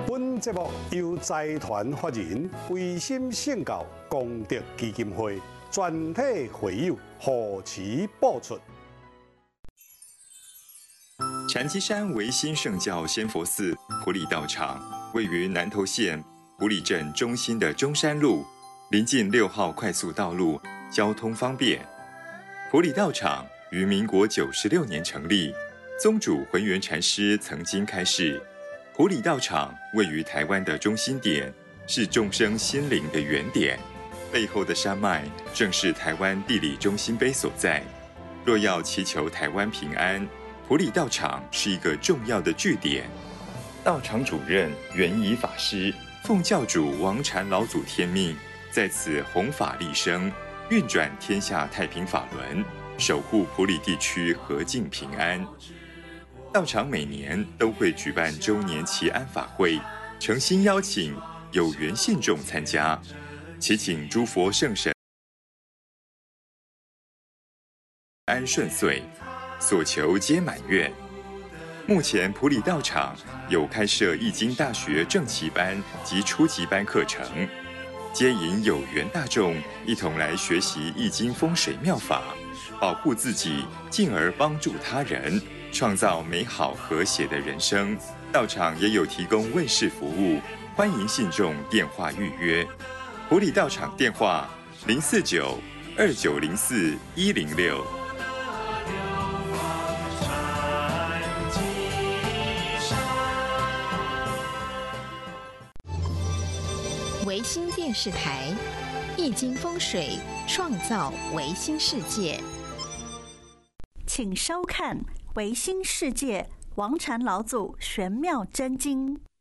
本节目由财团法人维心圣教功德基金会全体会友护持播出。 禅机山维心圣教仙佛寺埔里道场位于南投县埔里镇中心的中山路，临近6号快速道路，交通方便。埔里道场于民国96年成立，宗主浑元禅师曾经开示，埔里道场位于台湾的中心点，是众生心灵的原点，背后的山脉正是台湾地理中心碑所在。若要祈求台湾平安，埔里道场是一个重要的据点。道场主任圆仪法师奉教主王禅老祖天命，在此弘法利生，运转天下太平法轮，守护埔里地区和静平安。道场每年都会举办周年祈安法会，诚心邀请有缘信众参加，祈请诸佛圣神安顺遂，所求皆满愿。目前埔里道场有开设易经大学正期班及初级班课程，接引有缘大众一同来学习易经风水妙法，保护自己，进而帮助他人，创造美好和谐的人生。道场也有提供问事服务，欢迎信众电话预约。埔里道场电话049-2904-106。 维新电视台，易经风水创造维新世界， 请收看《维新世界》王禅老祖玄妙真经。